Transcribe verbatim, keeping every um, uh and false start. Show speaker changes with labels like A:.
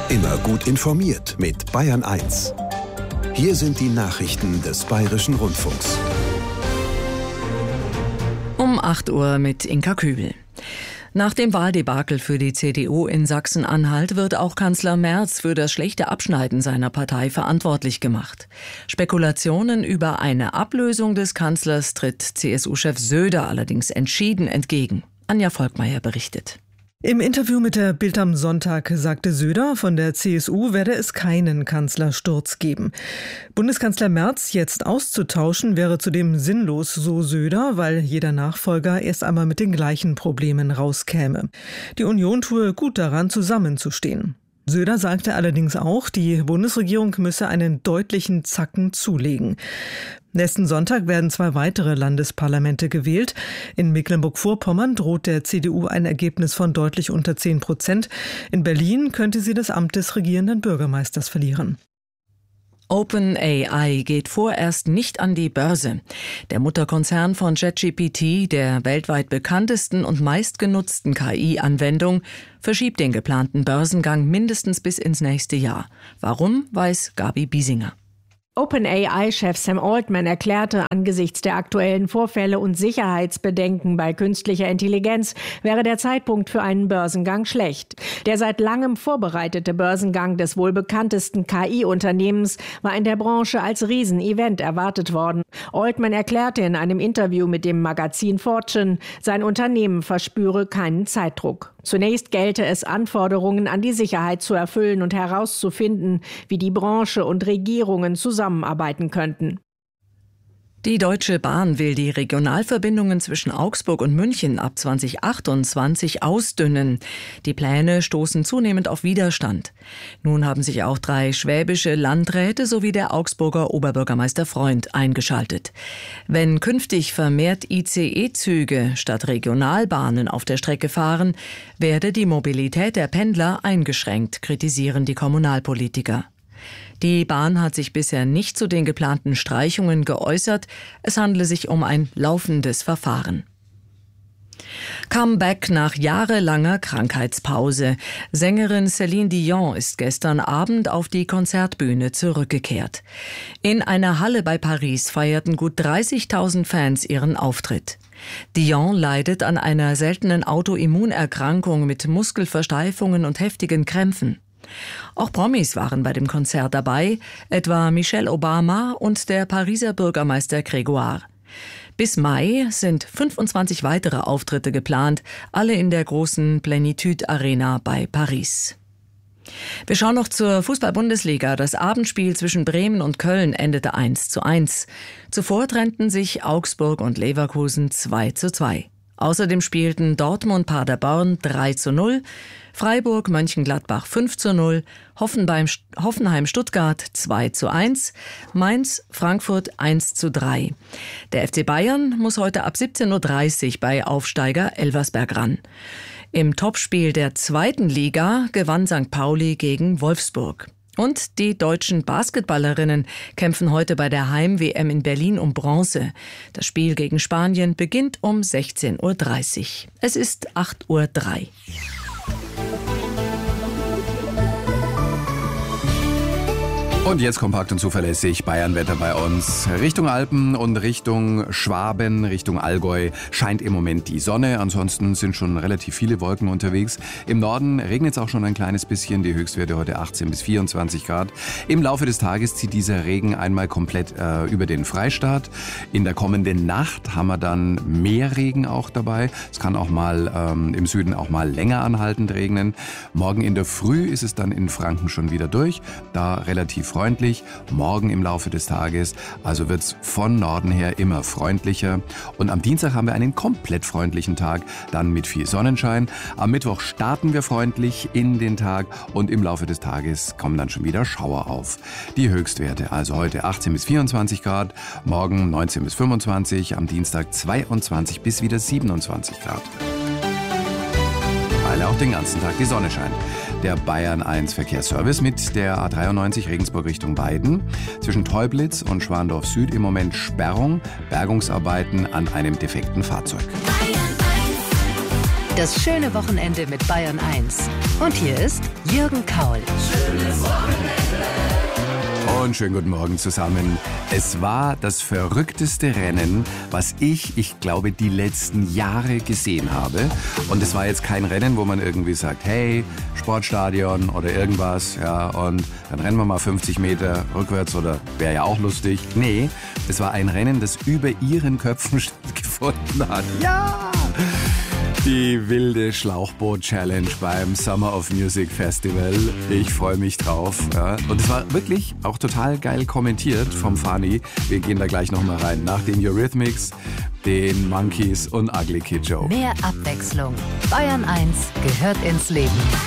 A: Immer gut informiert mit Bayern eins. Hier sind die Nachrichten des Bayerischen Rundfunks.
B: Um acht Uhr mit Inka Kübel. Nach dem Wahldebakel für die C D U in Sachsen-Anhalt wird auch Kanzler Merz für das schlechte Abschneiden seiner Partei verantwortlich gemacht. Spekulationen über eine Ablösung des Kanzlers tritt C S U-Chef Söder allerdings entschieden entgegen. Anja Volkmeier berichtet.
C: Im Interview mit der Bild am Sonntag sagte Söder, von der C S U werde es keinen Kanzlersturz geben. Bundeskanzler Merz jetzt auszutauschen wäre zudem sinnlos, so Söder, weil jeder Nachfolger erst einmal mit den gleichen Problemen rauskäme. Die Union tue gut daran, zusammenzustehen. Söder sagte allerdings auch, die Bundesregierung müsse einen deutlichen Zacken zulegen. Nächsten Sonntag werden zwei weitere Landesparlamente gewählt. In Mecklenburg-Vorpommern droht der C D U ein Ergebnis von deutlich unter zehn Prozent. In Berlin könnte sie das Amt des regierenden Bürgermeisters verlieren.
B: OpenAI geht vorerst nicht an die Börse. Der Mutterkonzern von ChatGPT, der weltweit bekanntesten und meistgenutzten K I-Anwendung, verschiebt den geplanten Börsengang mindestens bis ins nächste Jahr. Warum, weiß Gabi Biesinger.
D: OpenAI-Chef Sam Altman erklärte, angesichts der aktuellen Vorfälle und Sicherheitsbedenken bei künstlicher Intelligenz wäre der Zeitpunkt für einen Börsengang schlecht. Der seit langem vorbereitete Börsengang des wohl bekanntesten K I-Unternehmens war in der Branche als Riesenevent erwartet worden. Altman erklärte in einem Interview mit dem Magazin Fortune, sein Unternehmen verspüre keinen Zeitdruck. Zunächst gelte es, Anforderungen an die Sicherheit zu erfüllen und herauszufinden, wie die Branche und Regierungen zusammenarbeiten könnten.
B: Die Deutsche Bahn will die Regionalverbindungen zwischen Augsburg und München ab zwanzig achtundzwanzig ausdünnen. Die Pläne stoßen zunehmend auf Widerstand. Nun haben sich auch drei schwäbische Landräte sowie der Augsburger Oberbürgermeister Freund eingeschaltet. Wenn künftig vermehrt I C E-Züge statt Regionalbahnen auf der Strecke fahren, werde die Mobilität der Pendler eingeschränkt, kritisieren die Kommunalpolitiker. Die Bahn hat sich bisher nicht zu den geplanten Streichungen geäußert. Es handle sich um ein laufendes Verfahren. Comeback nach jahrelanger Krankheitspause. Sängerin Céline Dion ist gestern Abend auf die Konzertbühne zurückgekehrt. In einer Halle bei Paris feierten gut dreißigtausend Fans ihren Auftritt. Dion leidet an einer seltenen Autoimmunerkrankung mit Muskelversteifungen und heftigen Krämpfen. Auch Promis waren bei dem Konzert dabei, etwa Michelle Obama und der Pariser Bürgermeister Grégoire. Bis Mai sind fünfundzwanzig weitere Auftritte geplant, alle in der großen Plenitude Arena bei Paris. Wir schauen noch zur Fußball-Bundesliga. Das Abendspiel zwischen Bremen und Köln endete eins zu eins. Zuvor trennten sich Augsburg und Leverkusen zwei zu zwei. Außerdem spielten Dortmund-Paderborn drei zu null, Freiburg-Mönchengladbach fünf zu null, Hoffenheim-Stuttgart zwei zu eins, Mainz-Frankfurt eins zu drei. Der F C Bayern muss heute ab siebzehn Uhr dreißig bei Aufsteiger Elversberg ran. Im Topspiel der zweiten Liga gewann Sankt Pauli gegen Wolfsburg. Und die deutschen Basketballerinnen kämpfen heute bei der Heim-W M in Berlin um Bronze. Das Spiel gegen Spanien beginnt um sechzehn Uhr dreißig. Es ist acht Uhr drei.
E: Und jetzt kompakt und zuverlässig Bayernwetter bei uns. Richtung Alpen und Richtung Schwaben, Richtung Allgäu scheint im Moment die Sonne. Ansonsten sind schon relativ viele Wolken unterwegs. Im Norden regnet es auch schon ein kleines bisschen. Die Höchstwerte heute achtzehn bis vierundzwanzig Grad. Im Laufe des Tages zieht dieser Regen einmal komplett äh, über den Freistaat. In der kommenden Nacht haben wir dann mehr Regen auch dabei. Es kann auch mal ähm, im Süden auch mal länger anhaltend regnen. Morgen in der Früh ist es dann in Franken schon wieder durch. Da relativ freundlich. Morgen im Laufe des Tages, also wird es von Norden her immer freundlicher. Und am Dienstag haben wir einen komplett freundlichen Tag, dann mit viel Sonnenschein. Am Mittwoch starten wir freundlich in den Tag und im Laufe des Tages kommen dann schon wieder Schauer auf. Die Höchstwerte, also heute achtzehn bis vierundzwanzig Grad, morgen neunzehn bis fünfundzwanzig, am Dienstag zweiundzwanzig bis wieder siebenundzwanzig Grad. Weil auch den ganzen Tag die Sonne scheint. Der Bayern eins Verkehrsservice mit der A dreiundneunzig Regensburg Richtung Weiden. Zwischen Teublitz und Schwandorf Süd im Moment Sperrung, Bergungsarbeiten an einem defekten Fahrzeug.
F: Das schöne Wochenende mit Bayern eins. Und hier ist Jürgen Kaul. Schönes
E: Wochenende. Und schönen guten Morgen zusammen. Es war das verrückteste Rennen, was ich, ich glaube, die letzten Jahre gesehen habe. Und es war jetzt kein Rennen, wo man irgendwie sagt, hey, Sportstadion oder irgendwas, ja, und dann rennen wir mal fünfzig Meter rückwärts oder wäre ja auch lustig. Nee, es war ein Rennen, das über ihren Köpfen stattgefunden hat. Ja! Die wilde Schlauchboot-Challenge beim Summer of Music Festival. Ich freue mich drauf. Ja. Und es war wirklich auch total geil kommentiert vom Fani. Wir gehen da gleich nochmal rein. Nach den Eurythmics, den Monkeys und Ugly Kid Joe.
F: Mehr Abwechslung. Bayern eins gehört ins Leben.